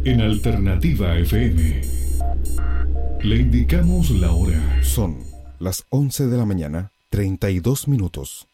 en Alternativa FM. Le indicamos la hora. Son las 11 de la mañana, 32 minutos.